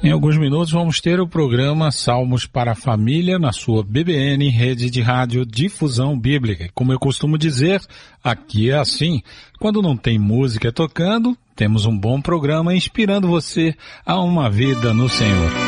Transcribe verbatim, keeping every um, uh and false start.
Em alguns minutos vamos ter o programa Salmos para a Família na sua B B N, Rede de Rádio Difusão Bíblica. Como eu costumo dizer, aqui é assim. Quando não tem música tocando, temos um bom programa inspirando você a uma vida no Senhor.